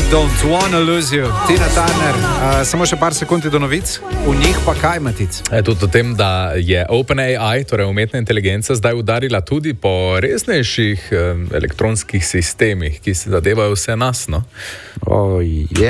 Don't wanna lose you, Tina Turner. Samo še par sekund do novic, v njih pa kaj, Matic? Tudi o tem, da je OpenAI, torej umetna inteligenca, zdaj udarila tudi po resnejših elektronskih sistemih, ki se zadevajo vse nas. No?